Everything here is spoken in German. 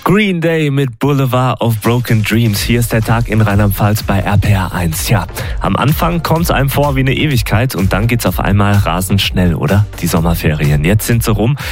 Green Day mit Boulevard of Broken Dreams. Hier ist der Tag in Rheinland-Pfalz bei RPR 1. Ja, am Anfang kommt es einem vor wie eine Ewigkeit und dann geht's auf einmal rasend schnell, oder? Die Sommerferien. Jetzt sind sie rum.